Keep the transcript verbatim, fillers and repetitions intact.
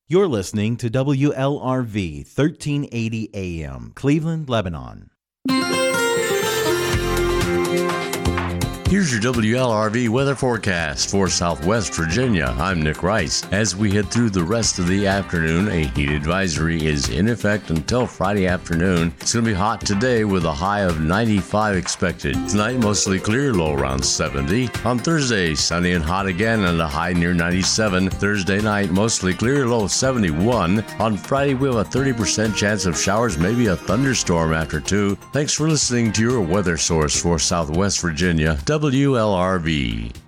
You're listening to W L R V thirteen eighty A M, Cleveland, Lebanon. Here's your W L R V weather forecast for Southwest Virginia. I'm Nick Rice. As we head through the rest of the afternoon, a heat advisory is in effect until Friday afternoon. It's going to be hot today with a high of ninety-five expected. Tonight, mostly clear, low around seventy. On Thursday, sunny and hot again and a high near ninety-seven. Thursday night, mostly clear, low seventy-one. On Friday, we have a thirty percent chance of showers, maybe a thunderstorm after two. Thanks for listening to your weather source for Southwest Virginia, W L R V.